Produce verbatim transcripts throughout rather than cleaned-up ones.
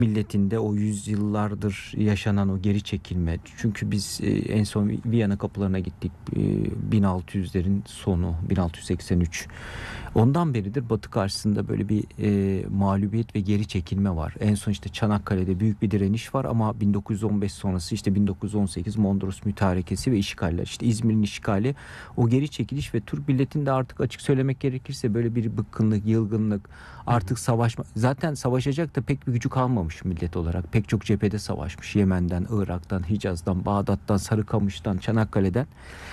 milletinde o yüzyıllardır yaşanan o geri çekilme. Çünkü biz e, en son Viyana kapılarına gittik. E, bin altı yüzlerin sonu, bin altı yüz seksen üç. Ondan beridir Batı karşısında böyle bir e, mağlubiyet ve geri çekilme var. En son işte Çanakkale'de büyük bir direniş var ama bin dokuz yüz on beş sonrası işte bin dokuz yüz on sekiz Mondros Mütarekesi ve işgaller. İşte İzmir'in işgali, o geri çekiliş ve Türk milletinde artık açık söylemek gerekirse böyle bir bıkkınlık, yılgınlık, artık savaşma. Zaten savaşacak da pek bir gücü kalmamış millet olarak. Pek çok cephede savaşmış. Yemen'den, Irak'tan, Hicaz'dan, Bağdat'tan, Sarıkamış'tan, Çanakkale'den.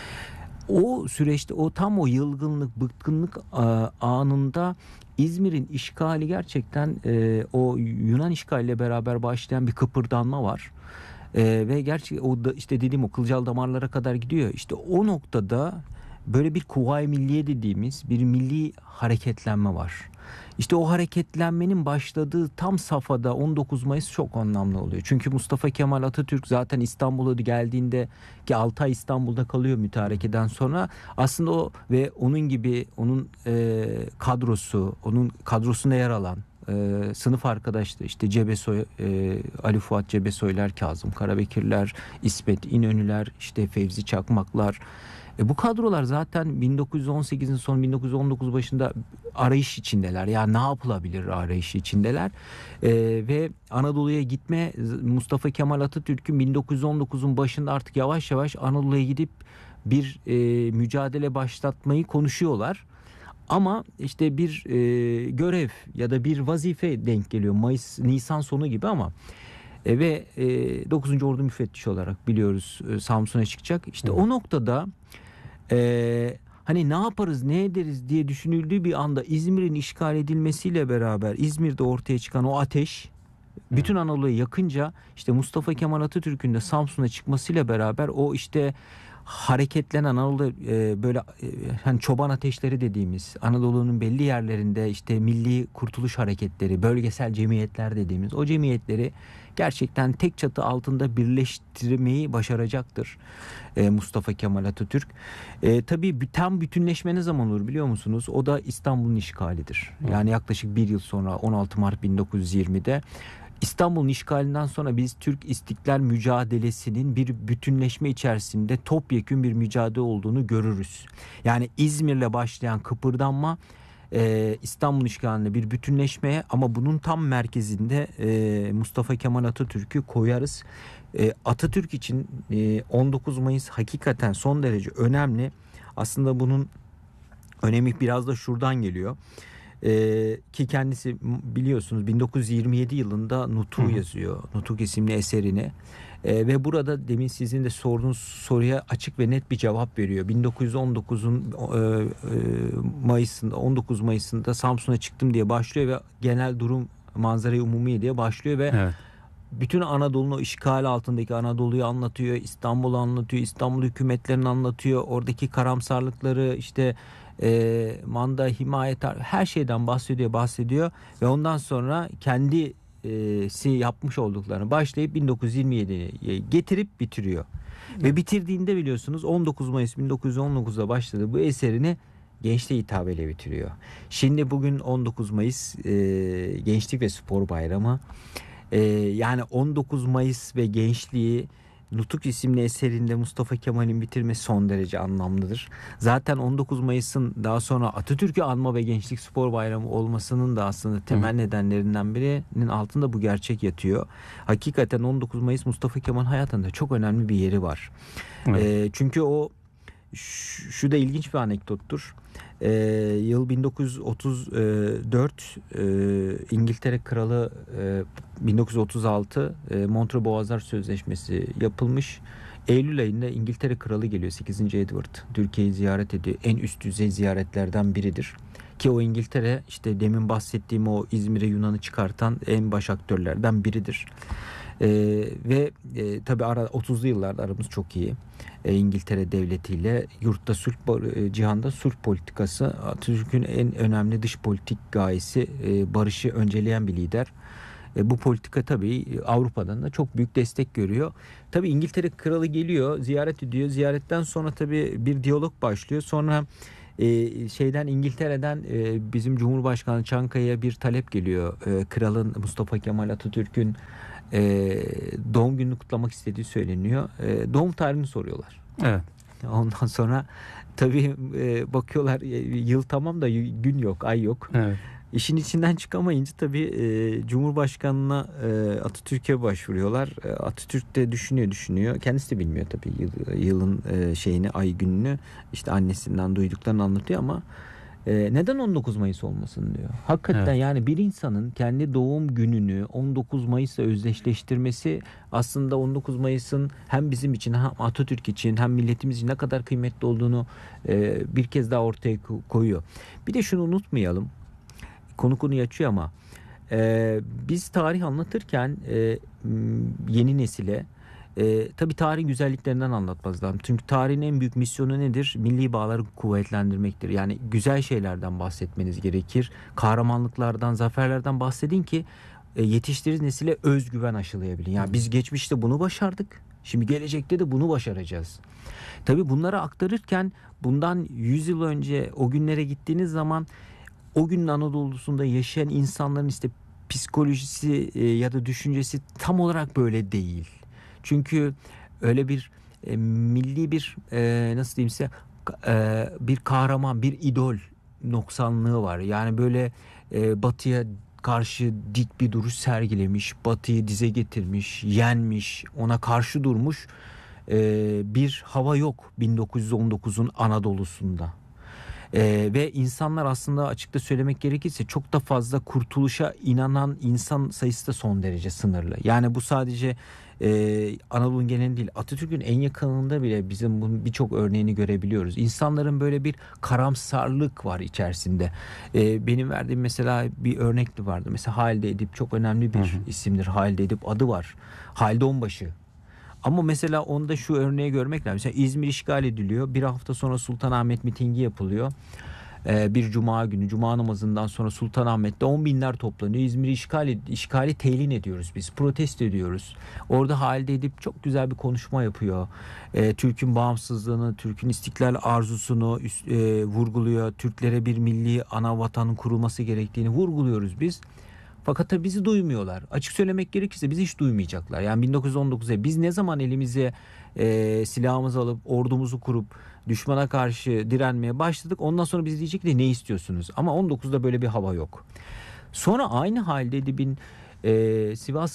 O süreçte o tam o yılgınlık, bıkkınlık a, anında İzmir'in işgali gerçekten e, o Yunan işgaliyle beraber başlayan bir kıpırdanma var. E, ve gerçi o da işte dediğim o kılcal damarlara kadar gidiyor. İşte o noktada böyle bir Kuvayi Milliye dediğimiz bir milli hareketlenme var. İşte o hareketlenmenin başladığı tam safhada on dokuz Mayıs çok anlamlı oluyor. Çünkü Mustafa Kemal Atatürk zaten İstanbul'a geldiğinde, ki altı ay İstanbul'da kalıyor mütarekeden sonra. Aslında o ve onun gibi onun e, kadrosu, onun kadrosuna yer alan e, sınıf arkadaşları işte Cebesoy, e, Ali Fuat Cebesoylar, Kazım Karabekirler, İsmet İnönüler, işte Fevzi Çakmaklar. E bu kadrolar zaten bin dokuz yüz on sekizin sonu bin dokuz yüz on dokuz başında arayış içindeler. Ya ne yapılabilir arayışı içindeler. E, ve Anadolu'ya gitme, Mustafa Kemal Atatürk'ün bin dokuz yüz on dokuzun başında artık yavaş yavaş Anadolu'ya gidip bir e, mücadele başlatmayı konuşuyorlar. Ama işte bir e, görev ya da bir vazife denk geliyor Mayıs, Nisan sonu gibi ama e, ve e, dokuzuncu Ordu müfettişi olarak biliyoruz e, Samsun'a çıkacak. İşte evet. O noktada e, hani ne yaparız, ne ederiz diye düşünüldüğü bir anda İzmir'in işgal edilmesiyle beraber İzmir'de ortaya çıkan o ateş bütün Anadolu'yu yakınca işte Mustafa Kemal Atatürk'ün de Samsun'a çıkmasıyla beraber o işte hareketlenen Anadolu e, böyle e, hani çoban ateşleri dediğimiz Anadolu'nun belli yerlerinde işte milli kurtuluş hareketleri, bölgesel cemiyetler dediğimiz o cemiyetleri gerçekten tek çatı altında birleştirmeyi başaracaktır e, Mustafa Kemal Atatürk. E, tabii tam bütünleşme ne zaman olur biliyor musunuz? O da İstanbul'un işgalidir. Yani yaklaşık bir yıl sonra on altı Mart bin dokuz yüz yirmide İstanbul'un işgalinden sonra biz Türk İstiklal mücadelesinin bir bütünleşme içerisinde topyekün bir mücadele olduğunu görürüz. Yani İzmir'le başlayan kıpırdanma e, İstanbul işgaline bir bütünleşmeye, ama bunun tam merkezinde e, Mustafa Kemal Atatürk'ü koyarız. E, Atatürk için e, on dokuz Mayıs hakikaten son derece önemli. Aslında bunun önemi biraz da şuradan geliyor. Ee, ki kendisi biliyorsunuz bin dokuz yüz yirmi yedi yılında Nutuk yazıyor. Nutuk isimli eserini. Ee, ve burada demin sizin de sorduğunuz soruya açık ve net bir cevap veriyor. bin dokuz yüz on dokuzun e, e, Mayıs'ında on dokuz Mayıs'ında Samsun'a çıktım diye başlıyor ve genel durum manzara-i umumiye diye başlıyor ve evet. Bütün Anadolu'nun o işgal altındaki Anadolu'yu anlatıyor, İstanbul'u anlatıyor, İstanbul hükümetlerini anlatıyor, oradaki karamsarlıkları işte e, manda, himayet, her şeyden bahsediyor, bahsediyor ve ondan sonra kendisi yapmış olduklarını başlayıp bin dokuz yüz yirmi yediye getirip bitiriyor. Evet. Ve bitirdiğinde biliyorsunuz on dokuz Mayıs bin dokuz yüz on dokuzda başladığı bu eserini gençliğe hitabeyle bitiriyor. Şimdi bugün on dokuz Mayıs e, Gençlik ve Spor Bayramı. Ee, yani on dokuz Mayıs ve gençliği Nutuk isimli eserinde Mustafa Kemal'in bitirmesi son derece anlamlıdır. Zaten on dokuz Mayıs'ın daha sonra Atatürk'ü anma ve Gençlik Spor Bayramı olmasının da aslında temel Hı. nedenlerinden birinin altında bu gerçek yatıyor. Hakikaten on dokuz Mayıs Mustafa Kemal hayatında çok önemli bir yeri var. Evet. Ee, çünkü o şu, şu da ilginç bir anekdottur. Ee, yıl bin dokuz yüz otuz dört e, İngiltere Kralı e, bin dokuz yüz otuz altı e, Montreux Boğazlar Sözleşmesi yapılmış. Eylül ayında İngiltere Kralı geliyor, sekizinci Edward Türkiye'yi ziyaret ediyor. En üst düzey ziyaretlerden biridir. Ki o İngiltere işte demin bahsettiğim o İzmir'e Yunan'ı çıkartan en baş aktörlerden biridir. Ee, ve e, tabii ara, otuzlu yıllarda aramız çok iyi. Ee, İngiltere devletiyle yurtta sulh, e, cihanda sulh politikası Atatürk'ün en önemli dış politik gayesi, e, barışı önceleyen bir lider. E, bu politika tabii Avrupa'dan da çok büyük destek görüyor. Tabii İngiltere kralı geliyor, ziyaret ediyor. Ziyaretten sonra tabii bir diyalog başlıyor. Sonra e, şeyden İngiltere'den e, bizim Cumhurbaşkanı Çankaya'ya bir talep geliyor. E, Kralın Mustafa Kemal Atatürk'ün e, doğum gününü kutlamak istediği söyleniyor. E, doğum tarihini soruyorlar. Evet. Ondan sonra tabii e, bakıyorlar, e, yıl tamam da gün yok, ay yok. Evet. İşin içinden çıkamayınca tabii e, Cumhurbaşkanı'na e, Atatürk'e başvuruyorlar. E, Atatürk de düşünüyor düşünüyor. Kendisi de bilmiyor tabii yıl, yılın e, şeyini, ay gününü. İşte annesinden duyduklarını anlatıyor ama e, neden on dokuz Mayıs olmasın diyor. Hakikaten Evet. yani bir insanın kendi doğum gününü on dokuz Mayıs'la özdeşleştirmesi aslında on dokuz Mayıs'ın hem bizim için hem Atatürk için hem milletimiz için ne kadar kıymetli olduğunu e, bir kez daha ortaya koyuyor. Bir de şunu unutmayalım. Konu konuyu açıyor ama e, biz tarih anlatırken e, yeni nesile e, tabii tarihin güzelliklerinden anlatmamız lazım. Çünkü tarihin en büyük misyonu nedir? Milli bağları kuvvetlendirmektir. Yani güzel şeylerden bahsetmeniz gerekir. Kahramanlıklardan, zaferlerden bahsedin ki e, yetiştirdiğiniz nesile özgüven aşılayabilin. Yani biz geçmişte bunu başardık. Şimdi gelecekte de bunu başaracağız. Tabii bunları aktarırken bundan yüz yıl önce o günlere gittiğiniz zaman o günün Anadolu'sunda yaşayan insanların işte psikolojisi e, ya da düşüncesi tam olarak böyle değil. Çünkü öyle bir e, milli bir e, nasıl diyeyim size e, bir kahraman, bir idol noksanlığı var. Yani böyle e, Batı'ya karşı dik bir duruş sergilemiş, Batı'yı dize getirmiş, yenmiş, ona karşı durmuş e, bir hava yok bin dokuz yüz on dokuzun Anadolu'sunda. Ee, ve insanlar aslında açıkta söylemek gerekirse çok da fazla kurtuluşa inanan insan sayısı da son derece sınırlı. Yani bu sadece e, Anadolu'nun genelinde değil, Atatürk'ün en yakınında bile bizim bunun birçok örneğini görebiliyoruz. İnsanların böyle bir karamsarlık var içerisinde. Ee, benim verdiğim mesela bir örnek de vardı. Mesela Halide Edip çok önemli bir hı hı. isimdir. Halide Edip adı var. Halide Onbaşı. Ama mesela onda şu örneği görmek lazım. Mesela İzmir işgal ediliyor. Bir hafta sonra Sultanahmet mitingi yapılıyor. Ee, bir cuma günü. Cuma namazından sonra Sultanahmet'te on binler toplanıyor. İzmir'i işgal ed- işgali telin ediyoruz biz. Protesto ediyoruz. Orada Halide Edip çok güzel bir konuşma yapıyor. Ee, Türk'ün bağımsızlığını, Türk'ün istiklal arzusunu üst, e, vurguluyor. Türklere bir milli ana vatanın kurulması gerektiğini vurguluyoruz biz. Fakat tabii bizi duymuyorlar. Açık söylemek gerekirse bizi hiç duymayacaklar. Yani bin dokuz yüz on dokuzda biz ne zaman elimize e, silahımızı alıp ordumuzu kurup düşmana karşı direnmeye başladık. Ondan sonra biz diyecek ki ne istiyorsunuz? Ama on dokuzda böyle bir hava yok. Sonra aynı halde Edip'in e,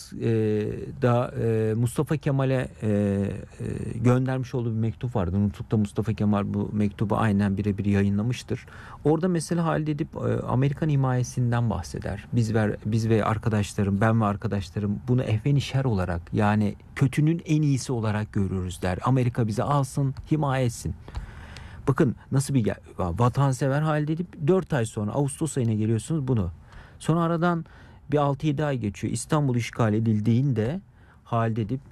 Sivas'da e, Mustafa Kemal'e e, e, göndermiş olduğu bir mektup vardı. Nutuk'ta Mustafa Kemal bu mektubu aynen birebir yayınlamıştır. Orada mesela Halide Edip e, Amerikan himayesinden bahseder. Biz ve, biz ve arkadaşlarım, ben ve arkadaşlarım bunu ehven-i şer olarak, yani kötünün en iyisi olarak görürüz der. Amerika bizi alsın, himaye etsin. Bakın nasıl bir vatansever Halide Edip. Dört ay sonra Ağustos ayına geliyorsunuz bunu. Sonra aradan bir altı yedi ay geçiyor. İstanbul işgal edildiğinde Halide Edip